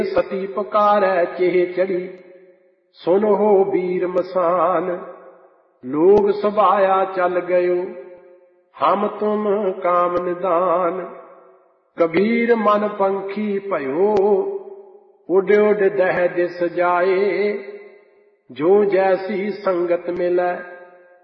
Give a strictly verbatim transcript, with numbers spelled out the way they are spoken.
सती पुकारै चेह चढ़ी, सुन हो वीर मसान। लोग सभाया चल गयो, हम तुम काम निदान। कबीर मन पंखी भयो, उड उड दह दिस जाए। जो जैसी संगत मिलै